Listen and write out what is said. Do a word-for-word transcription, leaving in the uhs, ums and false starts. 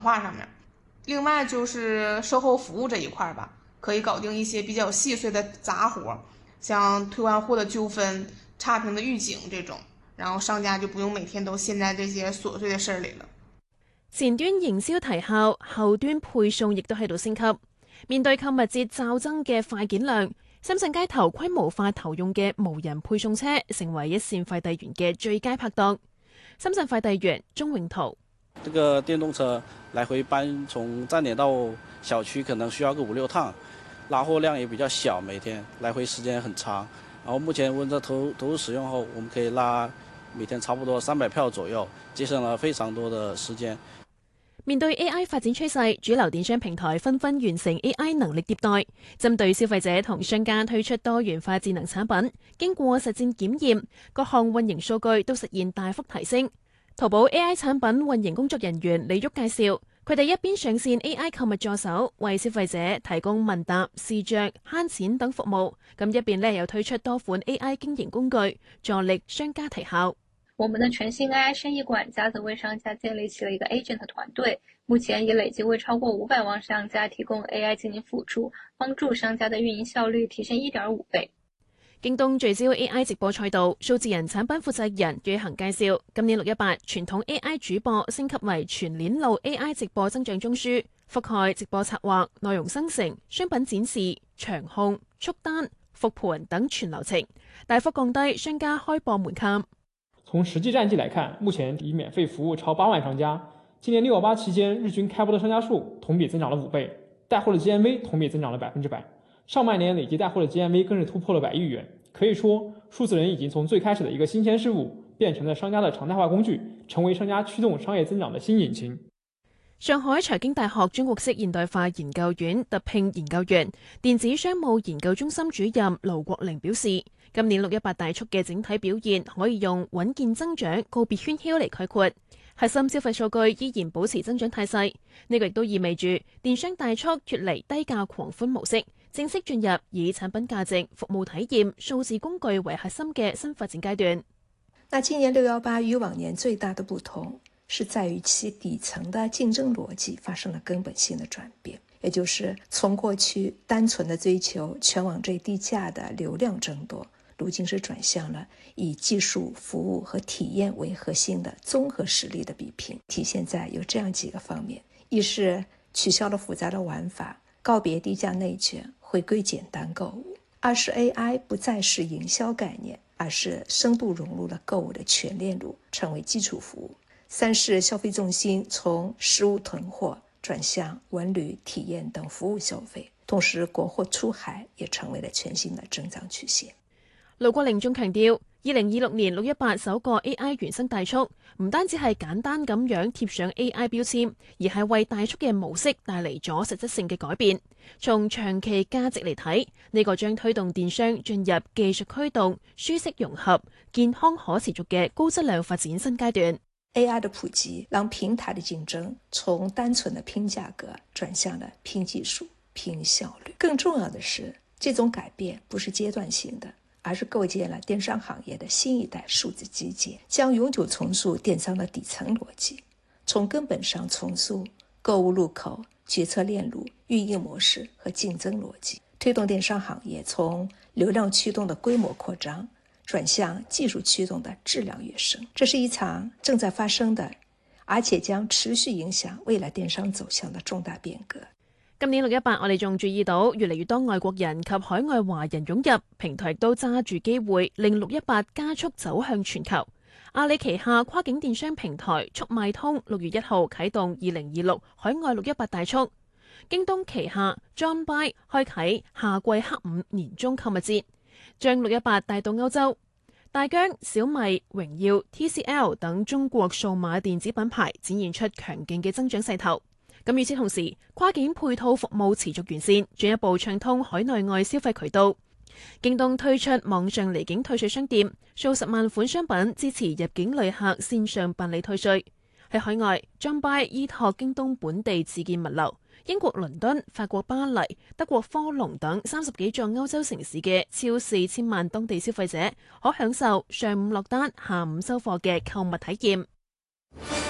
化上面。另外就是售后服务这一块吧，可以搞定一些比较细碎的杂活，像退换货的纠纷、差评的预警这种，然后商家就不用每天都陷在这些琐碎的事儿里了。 前端營銷提效，後端配送亦都喺度升級。面對購物節驟增嘅快件量，深圳街頭規模化投用嘅無人配送車，成為一線快遞員嘅最佳拍檔。深圳快遞員鍾永圖： 這個電動車來回搬從站點到小區可能需要個五六趟，拉貨量也比較小，每天來回時間很長。然後目前溫着投投入使用後，我們可以拉每天差不多三百票左右，節省了非常多的時間。 面對 A I 發展趨勢，主流電商平台紛紛完成 A I 能力迭代，針對消費者同商家推出多元化智能產品。經過實戰檢驗，各項運營數據都實現大幅提升。淘寶 A I 產品運營工作人員李旭介紹，佢哋一邊上線 A I 購物助手，為消費者提供問答、試着、慳錢等服務，咁一邊呢又推出多款 A I 經營工具，助力商家提效。 我們的全新 A I 生意管家則為商家建立起了一個 agent 團隊，目前已累計為超過五百萬商家提供 A I 進行輔助，幫助商家的運營效率提升一點五倍。 京東聚焦 A I 直播賽道，數字人產品負責人瑞恒介紹，今年六一八傳統 A I 主播升級為全鏈路 A I 直播增長中樞，覆蓋直播策劃、內容生成、商品展示、場控、速單、復盤等全流程，大幅降低商家開播門檻。 從實際戰績來看，目前已免費服務超八萬商家。今年六幺八期間，日均開播的商家數同比增長了五倍，帶貨的 G M V 同比增長了百分之百。上半年累計帶貨的 G M V 更是突破了百億元。可以說，數字人已經從最開始的一個新鮮事物，變成了商家的常態化工具，成為商家驅動商業增長的新引擎。 上海財經大學中國式現代化研究院特聘研究員、電子商務研究中心主任盧國寧表示，今年六一八大促嘅整體表現可以用穩健增長、告別喧囂嚟概括。核心消費數據依然保持增長態勢，呢個亦都意味住電商大促脫離低價狂歡模式，正式進入以產品價值、服務體驗、數字工具為核心嘅新發展階段。 那今年六一八與往年最大的不同，是在於其底層的競爭邏輯發生了根本性的轉變，也就是從過去單純的追求全網最低價的流量爭奪，如今是轉向了以技術、服務和體驗為核心的綜合實力的比拼，體現在有這樣幾個方面：一是取消了複雜的玩法，告別低價內卷，回歸簡單購物；二是 A I 不再是營銷概念，而是深度融入了購物的全鏈路，成為基礎服務；三是消費重心從實物囤貨轉向文旅、體驗等服務消費，同時國貨出海也成為了全新的增長曲線。 盧國寧仲強調，二零二六年六一八首個 A I 原生大促，唔單止係簡單咁樣貼上 A I 標籤，而係為大促嘅模式帶嚟咗實質性嘅改變。從長期價值嚟睇，呢個將推動電商進入技術驅動、舒適融合、健康可持續嘅高質量發展新階段。 A I 的普及讓平台的競爭從單純的拼價格轉向了拼技術、拼效率。更重要的是，這種改變不是階段性的，而是構建了電商行業的新一代數字基建，將永久重塑電商的底層邏輯，從根本上重塑購物入口、決策鏈路、運營模式和競爭邏輯，推動電商行業從流量驅動的規模擴張轉向技術驅動的質量躍升。這是一場正在發生的，而且將持續影響未來電商走向的重大變革。 今年六一八，我哋仲注意到越嚟越多外國人及海外華人湧入，平台亦都揸住機會令六一八加速走向全球。阿里旗下跨境電商平台速賣通六月一號啟動二零二六海外六一八大促，京東旗下 John Buy 開啟夏季黑五年中購物節，將六一八帶到歐洲。大疆、小米、榮耀、T C L 等中國數碼電子品牌展現出強勁嘅增長勢頭。咁與此同時，跨境配套服務持續完善，進一步暢通海內外消費渠道。京東推出網上離境退稅商店，數十萬款商品支持入境旅客線上辦理退稅。喺海外，John Buy依託京東本地自建物流，英國倫敦、法國巴黎、德國科隆等三十幾座歐洲城市嘅超四千萬當地消費者，可享受上午落單、下午收貨嘅購物體驗。